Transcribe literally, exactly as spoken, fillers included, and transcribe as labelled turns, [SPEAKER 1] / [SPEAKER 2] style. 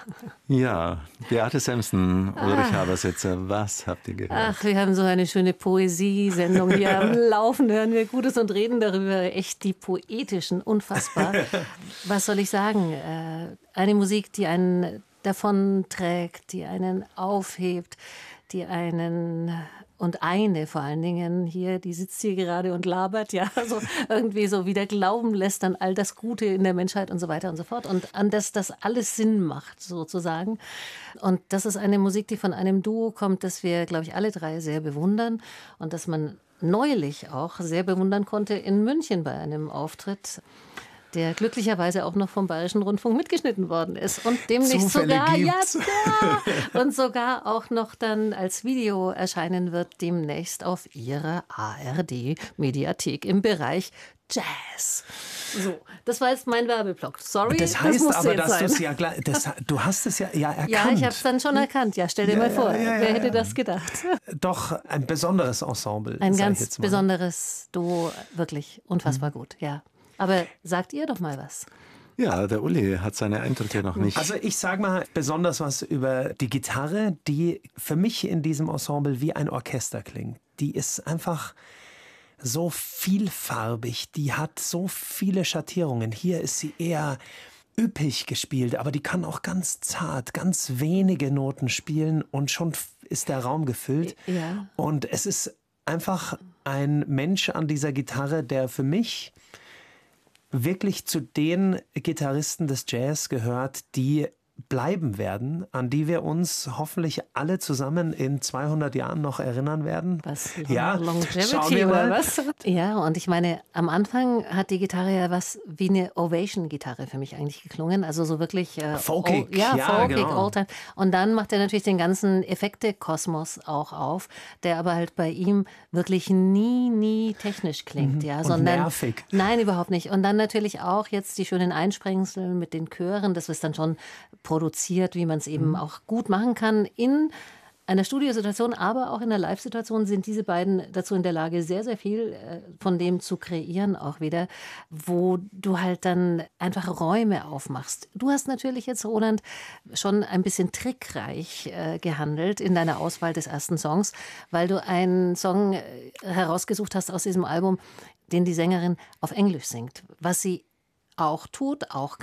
[SPEAKER 1] Ja, Beate Samson, Ulrich ah. Habersetzer, was habt ihr gehört?
[SPEAKER 2] Ach, wir haben so eine schöne Poesiesendung hier am Laufen, hören wir Gutes und reden darüber. Echt die Poetischen, unfassbar. Was soll ich sagen? Äh, eine Musik, die einen davonträgt, die einen aufhebt, die einen... Und eine vor allen Dingen hier, die sitzt hier gerade und labert, ja, so irgendwie so wieder glauben lässt an all das Gute in der Menschheit und so weiter und so fort und an das das alles Sinn macht, sozusagen. Und das ist eine Musik, die von einem Duo kommt, das wir, glaube ich, alle drei sehr bewundern und das man neulich auch sehr bewundern konnte in München bei einem Auftritt, der glücklicherweise auch noch vom Bayerischen Rundfunk mitgeschnitten worden ist und demnächst
[SPEAKER 1] Zufälle
[SPEAKER 2] sogar
[SPEAKER 1] gibt's.
[SPEAKER 2] ja, ja, und sogar auch noch dann als Video erscheinen wird demnächst auf ihrer A R D-Mediathek im Bereich Jazz. So, das war jetzt mein Werbeblock. Sorry,
[SPEAKER 3] das heißt
[SPEAKER 2] das
[SPEAKER 3] aber, dass
[SPEAKER 2] sein.
[SPEAKER 3] du es ja gleich, das, du hast es ja, ja erkannt.
[SPEAKER 2] Ja, ich habe es dann schon erkannt. Ja, stell dir
[SPEAKER 3] ja,
[SPEAKER 2] mal vor,
[SPEAKER 3] ja, ja,
[SPEAKER 2] wer
[SPEAKER 3] ja,
[SPEAKER 2] hätte
[SPEAKER 3] ja.
[SPEAKER 2] das gedacht?
[SPEAKER 3] Doch ein besonderes Ensemble.
[SPEAKER 2] Ein
[SPEAKER 3] sag ich
[SPEAKER 2] ganz
[SPEAKER 3] jetzt mal.
[SPEAKER 2] besonderes Duo, wirklich unfassbar
[SPEAKER 3] Mhm.
[SPEAKER 2] gut, ja. Aber sagt ihr doch mal was.
[SPEAKER 1] Ja, der Uli hat seine Eindrücke noch nicht.
[SPEAKER 3] Also ich sage mal besonders was über die Gitarre, die für mich in diesem Ensemble wie ein Orchester klingt. Die ist einfach so vielfarbig, die hat so viele Schattierungen. Hier ist sie eher üppig gespielt, aber die kann auch ganz zart, ganz wenige Noten spielen und schon ist der Raum gefüllt.
[SPEAKER 2] Ja.
[SPEAKER 3] Und es ist einfach ein Mensch an dieser Gitarre, der für mich wirklich zu den Gitarristen des Jazz gehört, die bleiben werden, an die wir uns hoffentlich alle zusammen in zweihundert Jahren noch erinnern werden.
[SPEAKER 2] Was?
[SPEAKER 3] Ja,
[SPEAKER 2] Longevity
[SPEAKER 3] schauen wir mal.
[SPEAKER 2] oder was? Ja, und ich meine, am Anfang hat die Gitarre ja was wie eine Ovation-Gitarre für mich eigentlich geklungen. Also so wirklich... Äh,
[SPEAKER 3] Folkig,
[SPEAKER 2] oh, ja,
[SPEAKER 3] ja,
[SPEAKER 2] folkig,
[SPEAKER 3] genau.
[SPEAKER 2] Oldtime. Und dann macht er natürlich den ganzen Effekte-Kosmos auch auf, der aber halt bei ihm wirklich nie, nie technisch klingt.
[SPEAKER 3] Mhm.
[SPEAKER 2] Ja,
[SPEAKER 3] Und
[SPEAKER 2] sondern,
[SPEAKER 3] nervig.
[SPEAKER 2] Nein, überhaupt nicht. Und dann natürlich auch jetzt die schönen Einsprengseln mit den Chören. Das ist dann schon produziert, wie man es eben
[SPEAKER 3] Mhm.
[SPEAKER 2] auch gut machen kann in einer Studiosituation, aber auch in einer Live-Situation sind diese beiden dazu in der Lage, sehr, sehr viel äh, von dem zu kreieren auch wieder, wo du halt dann einfach Räume aufmachst. Du hast natürlich jetzt, Roland, schon ein bisschen trickreich äh, gehandelt in deiner Auswahl des ersten Songs, weil du einen Song äh, herausgesucht hast aus diesem Album, den die Sängerin auf Englisch singt, was sie auch tut, auch